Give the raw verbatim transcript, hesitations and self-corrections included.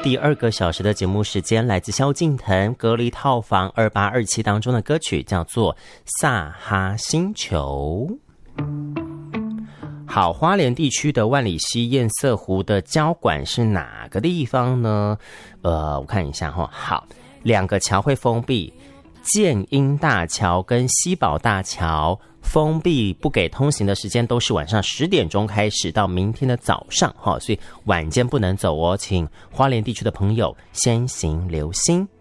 第二个小时的节目时间来自萧敬腾隔离套房二八二七当中的歌曲，叫做《萨哈星球》。好，花莲地区的万里溪堰塞湖的交管是哪个地方呢？呃，我看一下哈。好，两个桥会封闭，建英大桥跟西宝大桥封闭不给通行的时间都是晚上十点钟开始到明天的早上哈，所以晚间不能走哦，请花莲地区的朋友先行留心。